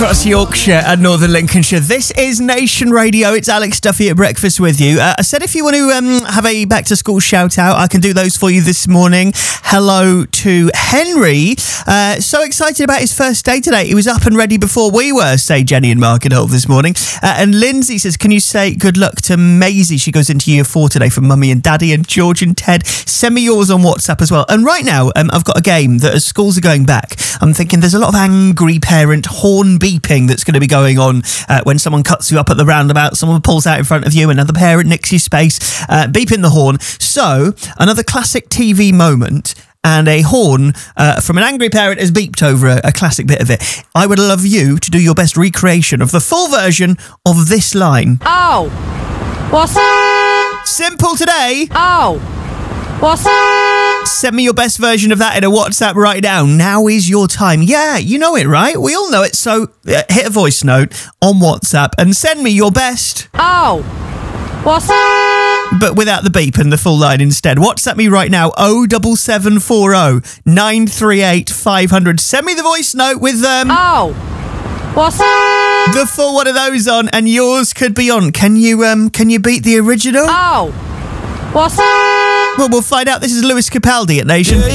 across Yorkshire and Northern Lincolnshire. This is Nation Radio. It's Alex Duffy at breakfast with you. I said if you want to have a back to school shout out, I can do those for you this morning. Hello to Henry. So excited about his first day today. He was up and ready before we were, say Jenny and Mark at home this morning. And Lindsay says, can you say good luck to Maisie? She goes into year 4 today from Mummy and Daddy, and George and Ted. Send me yours on WhatsApp as well. And right now, I've got a game that as schools are going back, I'm thinking there's a lot of angry parent horn beeping that's going to be going on when someone cuts you up at the roundabout, someone pulls out in front of you, another parent nicks your space, beeping the horn. So, another classic TV moment, and a horn from an angry parent has beeped over a classic bit of it. I would love you to do your best recreation of the full version of this line. Oh, what's Simple today. Oh, what's Send me your best version of that in a WhatsApp right now. Now is your time. Yeah, you know it, right? We all know it. So hit a voice note on WhatsApp and send me your best. Oh, what's But without the beep and the full line instead. WhatsApp me right now, 07740 938 500. Send me the voice note with Oh, what's the full one of those on, and yours could be on. Can you beat the original? Oh, what's Well, we'll find out. This is Lewis Capaldi at Nation.